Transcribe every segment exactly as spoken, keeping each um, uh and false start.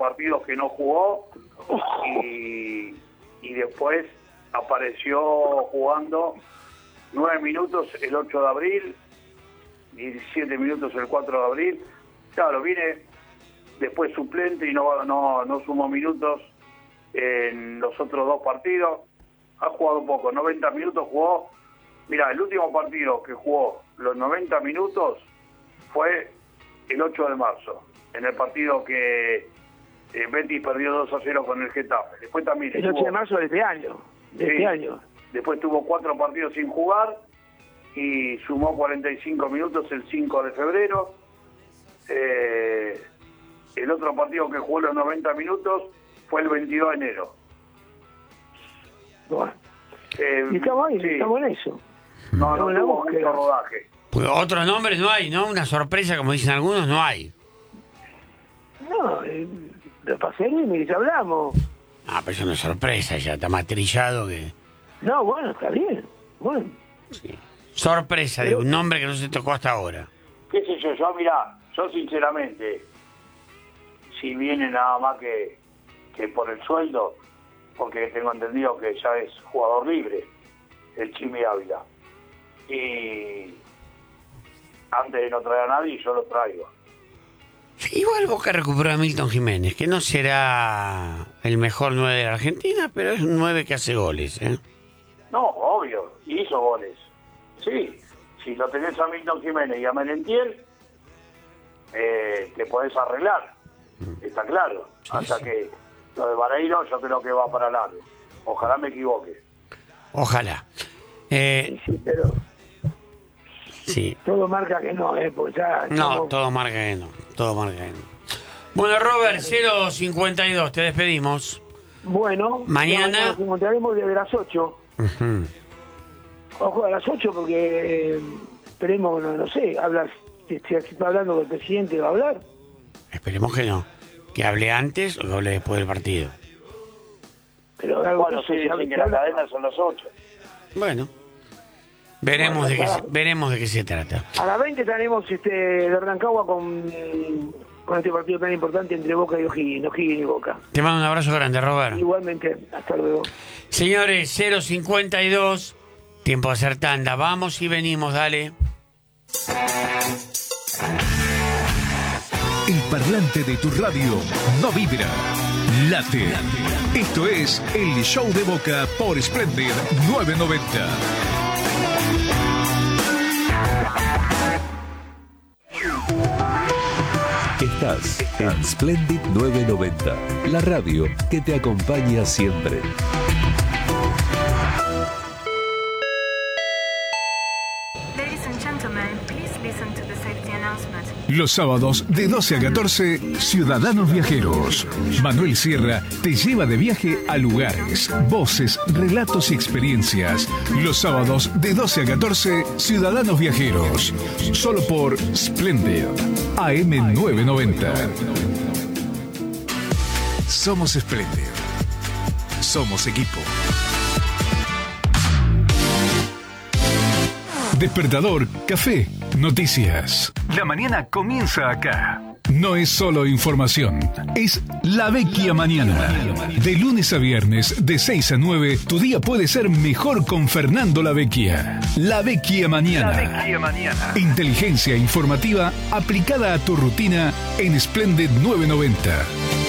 partidos que no jugó y, y después apareció jugando nueve minutos el ocho de abril, diecisiete minutos el cuatro de abril. Claro, viene después suplente y no, no, no sumó minutos en los otros dos partidos. Ha jugado poco, noventa minutos jugó. Mira, el último partido que jugó los noventa minutos fue el ocho de marzo, en el partido que eh, Betis perdió dos a cero con el Getafe. Después también el ocho de marzo de este año. De sí, este año. Después tuvo cuatro partidos sin jugar y sumó cuarenta y cinco minutos el cinco de febrero. Eh, el otro partido que jugó los noventa minutos fue el veintidós de enero. Bueno. Eh, y estamos ahí, sí. estamos en eso. No, no estamos tuvo mucho rodaje. Pues otros nombres no hay, ¿no? Una sorpresa, como dicen algunos, no hay. No, eh, de Pacerini, y hablamos. Ah, pero eso no es sorpresa, ya está más trillado que... No, bueno, está bien. Bueno. Sí. Sorpresa, Pero... de un nombre que no se tocó hasta ahora. Qué sé yo, yo mirá, yo sinceramente, si viene nada más que, que por el sueldo, porque tengo entendido que ya es jugador libre, el Chimi Ávila. Y antes de no traer a nadie, yo lo traigo. Sí, igual Boca recuperó a Milton Jiménez, que no será el mejor nueve de la Argentina, pero es un nueve que hace goles, ¿eh? No, obvio, y hizo goles. Sí, si lo tenés a Milton Jiménez y a Merentiel, eh, te podés arreglar, está claro. Sí, Hasta sí. que lo de Vareiro yo creo que va para largo. Ojalá me equivoque. Ojalá. Eh, Sí, pero sí. todo marca que no, ¿eh? Porque ya... No, estamos... todo marca que no. Todo marca que no. Bueno, Robert, cero cincuenta y dos, te despedimos. Bueno, Mañana- nos encontraremos desde las ocho. Uh-huh. Ojo, a las ocho porque eh, esperemos, no, no sé, hablas, si, si está hablando del presidente, ¿va a hablar? Esperemos que no. Que hable antes o que hable después del partido. Pero algo Bueno, que sí, se dicen que la cadena son las ocho. Bueno. Veremos, Bueno, de qué, para- se- veremos de qué se trata. A las veinte estaremos este, de Rancagua con, con este partido tan importante entre Boca y O'Higgins, O'Higgins y Boca. Te mando un abrazo grande, Robert. Igualmente, hasta luego. Señores, cero cincuenta y dos, tiempo de hacer tanda. Vamos y venimos, dale. El parlante de tu radio no vibra, late. Esto es el Show de Boca por Splendid nueve noventa. Estás en Splendid nueve noventa, la radio que te acompaña siempre. Ladies and gentlemen, please listen to the safety announcement. Los sábados de doce a catorce, Ciudadanos Viajeros. Manuel Sierra te lleva de viaje a lugares, voces, relatos y experiencias. Los sábados de doce a catorce, Ciudadanos Viajeros. Solo por Splendid A M nueve noventa. Somos Splendid. Somos equipo. Despertador, café, noticias. La mañana comienza acá. No es solo información, es La Vecchia Mañana. De lunes a viernes, de seis a nueve, tu día puede ser mejor con Fernando La Vecchia. La Vecchia Mañana. La Vecchia Mañana. Inteligencia informativa aplicada a tu rutina en Splendid nueve noventa.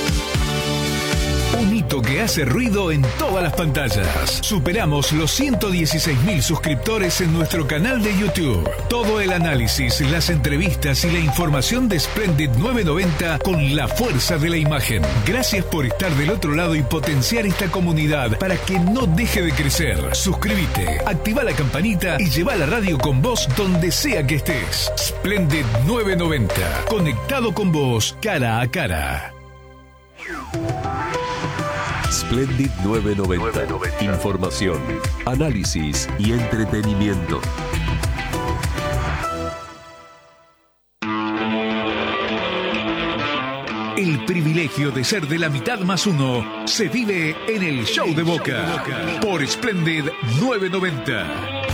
Un hito que hace ruido en todas las pantallas. Superamos los ciento dieciséis mil suscriptores en nuestro canal de YouTube. Todo el análisis, las entrevistas y la información de Splendid nueve noventa con la fuerza de la imagen. Gracias por estar del otro lado y potenciar esta comunidad para que no deje de crecer. Suscríbete, activa la campanita y lleva la radio con vos donde sea que estés. Splendid nueve noventa. Conectado con vos cara a cara. Splendid nueve noventa. Información, análisis y entretenimiento. El privilegio de ser de la mitad más uno se vive en el Show de Boca por Splendid nueve noventa.